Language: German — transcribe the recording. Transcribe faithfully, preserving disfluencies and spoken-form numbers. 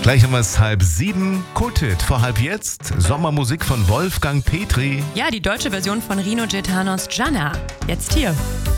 Gleich haben wir es halb sieben. Kulthit vor halb jetzt. Sommermusik von Wolfgang Petri. Ja, die deutsche Version von Rino Gaetanos Gianna. Jetzt hier.